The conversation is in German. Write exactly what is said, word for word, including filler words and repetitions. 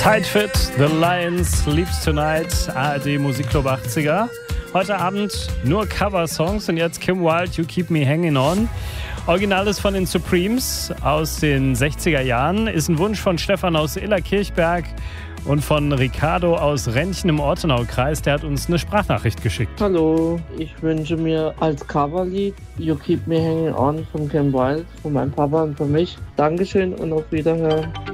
Tight Fit, The Lions, Sleeps Tonight, A R D Musikclub achtziger. Heute Abend nur Cover-Songs und jetzt Kim Wilde, You Keep Me Hanging On. Original ist von den Supremes aus den sechziger Jahren, ist ein Wunsch von Stefan aus Illerkirchberg und von Ricardo aus Rentchen im Ortenaukreis. Der hat uns eine Sprachnachricht geschickt. Hallo, ich wünsche mir als Coverlied You Keep Me Hanging On von Kim Wilde, von meinem Papa und von mich. Dankeschön und auf Wiederhören.